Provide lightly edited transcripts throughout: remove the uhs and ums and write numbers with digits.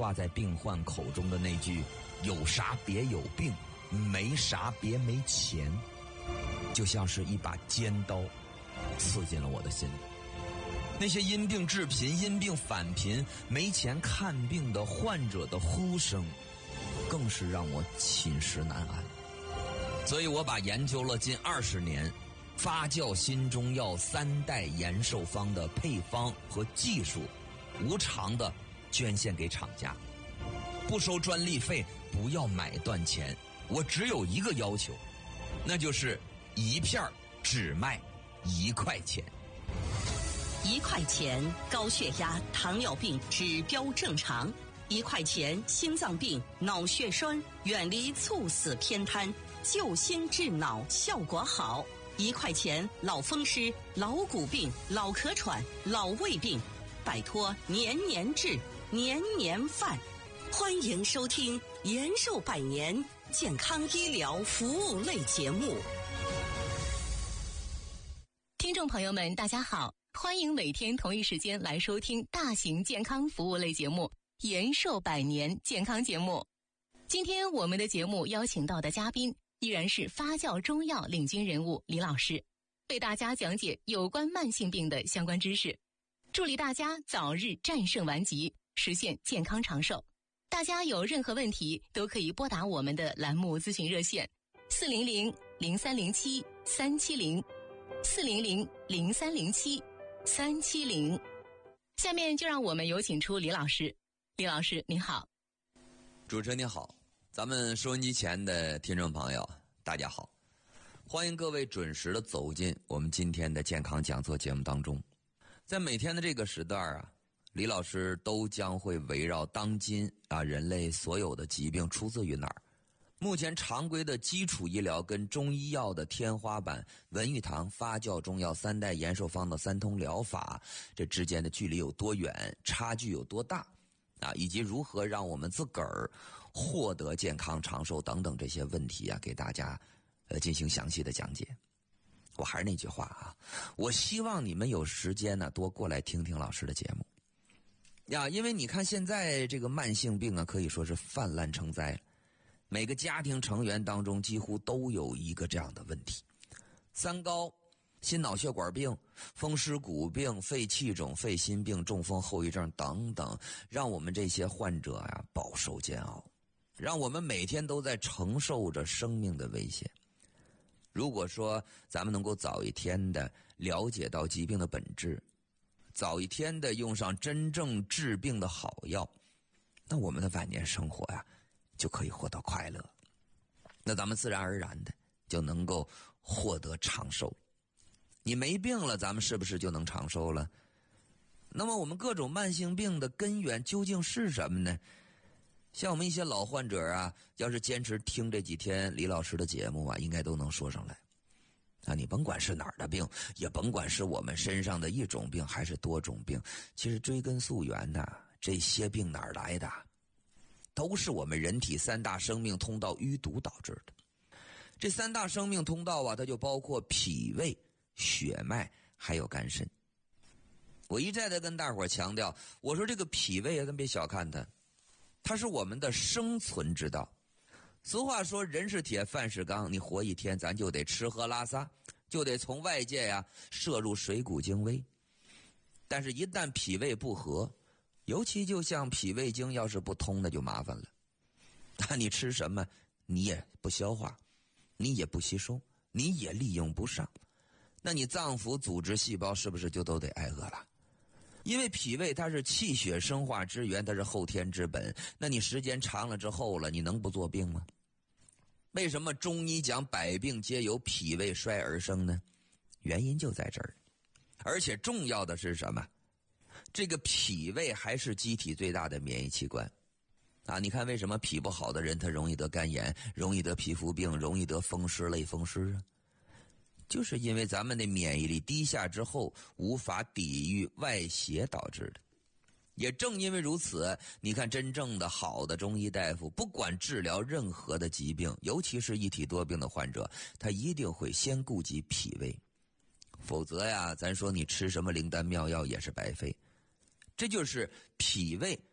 挂在病患口中的那句“有啥别有病，没啥别没钱”，就像是一把尖刀刺进了我的心里。那些因病致贫、因病返贫、没钱看病的患者的呼声，更是让我寝食难安。所以我把研究了近20年发酵新中药3代延寿方的配方和技术，无偿的捐献给厂家，不收专利费，不要买断钱。我只有一个要求，那就是一片只卖1块钱。 1块钱高血压、糖尿病指标正常，1块钱心脏病、脑血栓远离猝死偏瘫，救心治脑效果好。1块钱老风湿、老骨病、老咳喘、老胃病，摆脱年年治、年年犯。欢迎收听延寿百年健康医疗服务类节目。 听众朋友们，大家好，欢迎每天同一时间来收听大型健康服务类节目延寿百年健康节目。今天我们的节目邀请到的嘉宾依然是发酵中药领军人物李老师，为大家讲解有关慢性病的相关知识，助力大家早日战胜顽疾，实现健康长寿。大家有任何问题都可以拨打我们的栏目咨询热线400-0307-370 400-0307-370。下面就让我们有请出李老师。李老师您好。 主持人您好，咱们收音机前的听众朋友大家好，欢迎各位准时的走进我们今天的健康讲座节目当中。在每天的这个时段啊，李老师都将会围绕当今人类所有的疾病出自于哪儿，目前常规的基础医疗跟中医药的天花板文玉堂发酵中药3代延寿方的3通疗法，这之间的距离有多远，差距有多大以及如何让我们自个儿获得健康长寿等等这些问题给大家进行详细的讲解。我还是那句话我希望你们有时间多过来听听老师的节目因为你看现在这个慢性病可以说是泛滥成灾了，每个家庭成员当中几乎都有一个这样的问题：3高、心脑血管病、风湿骨病、肺气肿、肺心病、中风后遗症等等，让我们这些患者饱受煎熬，让我们每天都在承受着生命的危险。如果说咱们能够早一天的了解到疾病的本质，早一天的用上真正治病的好药，那我们的晚年生活就可以获得快乐，那咱们自然而然的就能够获得长寿。你没病了，咱们是不是就能长寿了？那么我们各种慢性病的根源究竟是什么呢？像我们一些老患者要是坚持听这几天李老师的节目应该都能说上来你甭管是哪儿的病，也甭管是我们身上的一种病还是多种病，其实追根溯源这些病哪儿来的，都是我们人体3大生命通道淤堵导致的。这3大生命通道它就包括脾胃、血脉还有肝肾。我一再的跟大伙儿强调，我说这个脾胃咱别小看它是我们的生存之道。俗话说人是铁饭是钢，你活一天咱就得吃喝拉撒，就得从外界摄入水谷精微。但是一旦脾胃不和，尤其就像脾胃经要是不通，那就麻烦了。你吃什么你也不消化，你也不吸收，你也利用不上，那你脏腑组织细胞是不是就都得挨饿了？因为脾胃它是气血生化之源，它是后天之本，那你时间长了之后了，你能不做病吗？为什么中医讲百病皆由脾胃衰而生呢？原因就在这儿。而且重要的是什么？这个脾胃还是机体最大的免疫器官你看为什么脾不好的人他容易得肝炎，容易得皮肤病，容易得风湿类风湿就是因为咱们的免疫力低下之后无法抵御外邪导致的。也正因为如此，你看真正的好的中医大夫，不管治疗任何的疾病，尤其是一体多病的患者，他一定会先顾及脾胃，否则咱说你吃什么灵丹妙药也是白费。这就是脾胃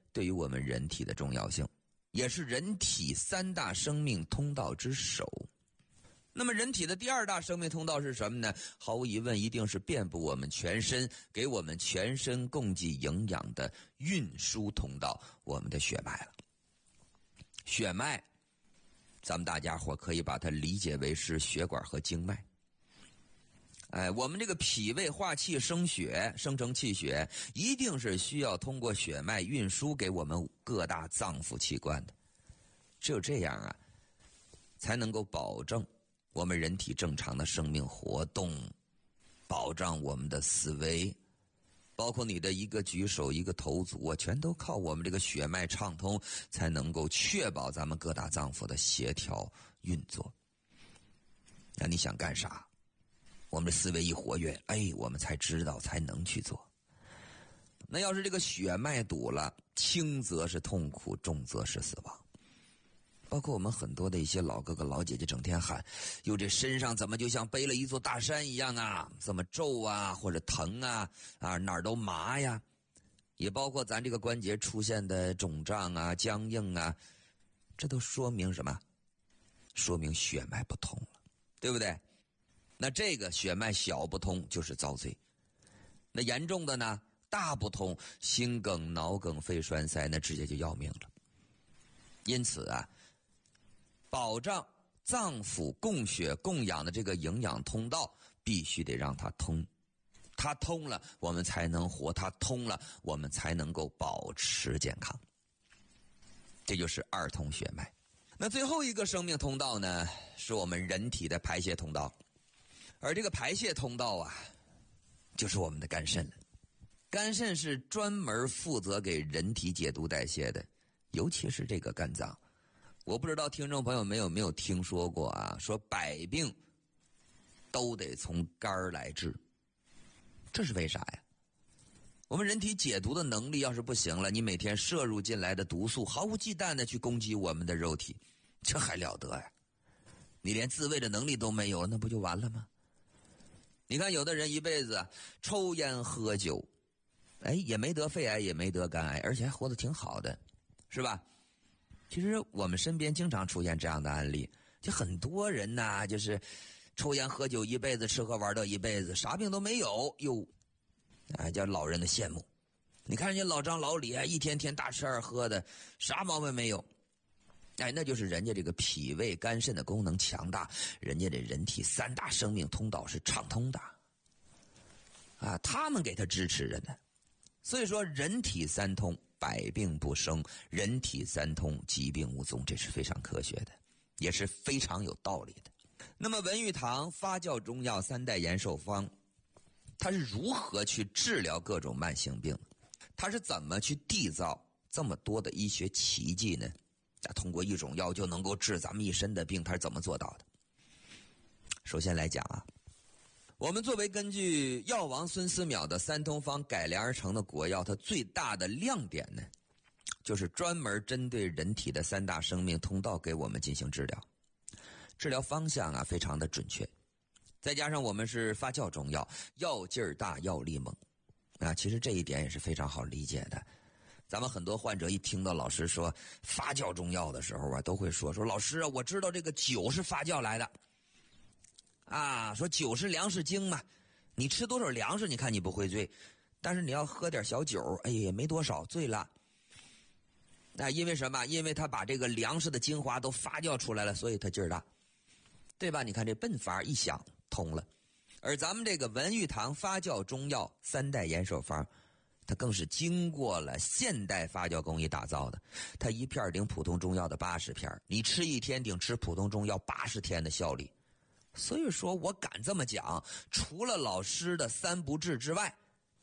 对于我们人体的重要性，也是人体3大生命通道之首。那么人体的第2大生命通道是什么呢？毫无疑问，一定是遍布我们全身，给我们全身供给营养的运输通道，我们的血脉了。血脉，咱们大家伙可以把它理解为是血管和经脉。我们这个脾胃化气生血，生成气血，一定是需要通过血脉运输给我们各大脏腑器官的。只有这样啊，才能够保证我们人体正常的生命活动，保障我们的思维，包括你的一个举手一个投足啊，全都靠我们这个血脉畅通，才能够确保咱们各大脏腑的协调运作。那你想干啥？我们的思维一活跃，我们才知道，才能去做。那要是这个血脉堵了，轻则是痛苦，重则是死亡。包括我们很多的一些老哥哥老姐姐整天喊，哟，这身上怎么就像背了一座大山一样啊，这么皱啊，或者疼啊，哪儿都麻呀。也包括咱这个关节出现的肿胀啊、僵硬啊，这都说明什么？说明血脉不通了，对不对？那这个血脉小不通就是遭罪，那严重的呢，大不通，心梗、脑梗、肺栓塞，那直接就要命了。因此啊，保障脏腑供血供养的这个营养通道必须得让它通，它通了我们才能活，它通了我们才能够保持健康。这就是2通血脉。那最后一个生命通道呢，是我们人体的排泄通道。而这个排泄通道啊，就是我们的肝肾了。肝肾是专门负责给人体解毒代谢的，尤其是这个肝脏。我不知道听众朋友们有没有听说过啊，说百病都得从肝儿来治。这是为啥呀？我们人体解毒的能力要是不行了，你每天摄入进来的毒素毫无忌惮的去攻击我们的肉体，这还了得呀？你连自卫的能力都没有，那不就完了吗？你看有的人一辈子抽烟喝酒，也没得肺癌，也没得肝癌，而且还活得挺好的，是吧？其实我们身边经常出现这样的案例，就很多人呐，就是抽烟喝酒一辈子，吃喝玩乐一辈子，啥病都没有，叫老人的羡慕。你看人家老张老李一天天大吃二喝的，啥毛病没有。那就是人家这个脾胃肝肾的功能强大，人家这人体3大生命通道是畅通的他们给他支持着呢。所以说人体3通，百病不生；人体3通，疾病无踪，这是非常科学的，也是非常有道理的。那么文玉堂发酵中药3代延寿方，它是如何去治疗各种慢性病？它是怎么去缔造这么多的医学奇迹呢？通过一种药就能够治咱们一身的病，它是怎么做到的？首先来讲我们作为根据药王孙思邈的3通方改良而成的国药，它最大的亮点呢，就是专门针对人体的3大生命通道给我们进行治疗，治疗方向非常的准确，再加上我们是发酵中药，药劲儿大，药力猛其实这一点也是非常好理解的。咱们很多患者一听到老师说发酵中药的时候都会说老师我知道这个酒是发酵来的说酒是粮食精嘛，你吃多少粮食你看你不会醉，但是你要喝点小酒也没多少，醉了。因为什么？因为他把这个粮食的精华都发酵出来了，所以他劲儿大，对吧？你看这笨法一想通了。而咱们这个文玉堂发酵中药3代延寿方，它更是经过了现代发酵工艺打造的，它一片顶普通中药的80片，你吃1天顶吃普通中药80天的效力。所以说我敢这么讲，除了老师的3不治之外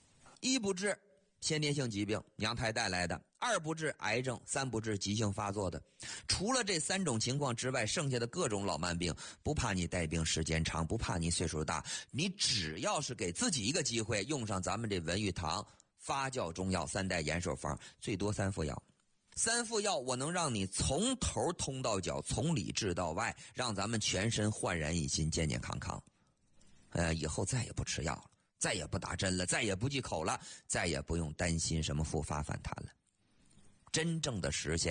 ，1不治先天性疾病娘胎带来的，2不治癌症，3不治急性发作的，除了这3种情况之外，剩下的各种老慢病，不怕你带病时间长，不怕你岁数大，你只要是给自己一个机会，用上咱们这文玉堂发酵中药3代延寿方，最多3副药，3副药我能让你从头通到脚，从里治到外，让咱们全身焕然一新，健健康康。以后再也不吃药了，再也不打针了，再也不忌口了，再也不用担心什么复发反弹了。 真正的实现。